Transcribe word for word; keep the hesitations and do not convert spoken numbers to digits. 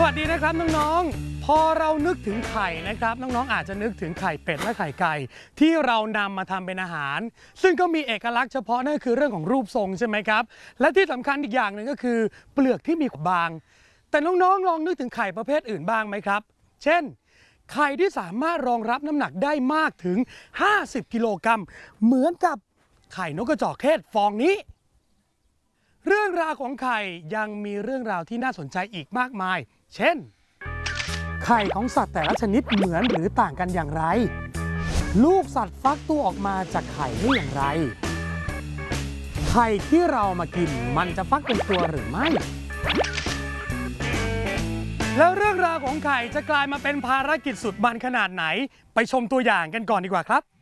วัสดีนะครับน้องๆพอเรานึกถึงไข่นะครับน้องๆอาจจะนึกถึงไข่เป็ดและไข่ไก่ที่เรานำมาทำเป็นอาหารซึ่งก็มีเอกลักษณ์เฉพาะนั่นคือเรื่องของรูปทรงใช่ไหมครับและที่สำคัญอีกอย่างหนึ่งก็คือเปลือกที่มีบางแต่น้องๆลองนึกถึงไข่ประเภทอื่นบ้างไหมครับเช่นไข่ที่สามารถรองรับน้ำหนักได้มากถึงห้าสิบกิโลกรัมเหมือนกับไข่นกกระจอกเทศฟองนี้เรื่องราวของไข่ยังมีเรื่องราวที่น่าสนใจอีกมากมายเช่นไข่ของสัตว์แต่ละชนิดเหมือนหรือต่างกันอย่างไรลูกสัตว์ฟักตัวออกมาจากไข่ได้อย่างไรไข่ที่เรามากินมันจะฟักเป็นตัวหรือไม่แล้วเรื่องราวของไข่จะกลายมาเป็นภารกิจสุดมันขนาดไหนไปชมตัวอย่างกันก่อนดีกว่าครับ